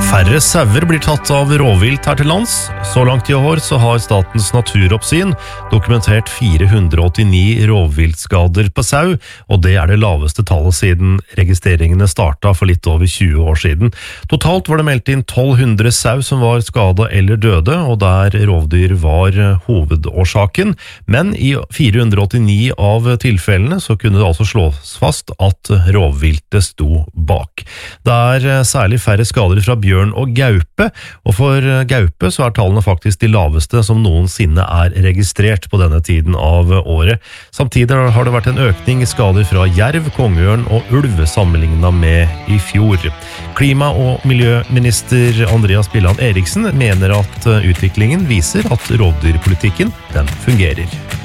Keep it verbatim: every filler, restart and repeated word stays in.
Færre sauer blir tatt av rovvilt her til lands. Så langt i år så har Statens naturoppsyn dokumentert fire hundre og åttini rovviltskader på sau, og det er det laveste tallet siden registreringene startet for litt over tjue år siden. Totalt var det meldt inn tolv hundre sau som var skadet eller døde, og der rovdyr var hovedårsaken. Men i fire hundre og åttini av tilfellene så kunne det altså slås fast at rovviltet sto bak. Det er særlig færre skader fra bjørn og gaupe, og for gaupe så er tallene faktisk de laveste som noensinne er registrert på denne tiden av året. Samtidig har det vært en økning i skader fra jerv, kongeørn og ulv sammenlignet med i fjor. Klima- og miljøminister Andreas Bjelland Eriksen mener at utviklingen viser at rovdyrpolitikken den fungerer.